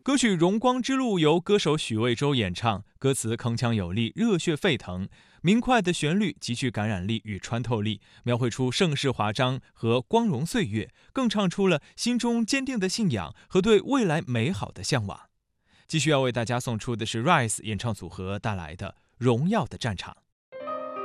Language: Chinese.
歌曲《荣光之路》由歌手许魏洲演唱，歌词铿锵有力、热血沸腾，明快的旋律极具感染力与穿透力，描绘出盛世华章和光荣岁月，更唱出了心中坚定的信仰和对未来美好的向往。继续要为大家送出的是 Rise 演唱组合带来的《荣耀的战场》。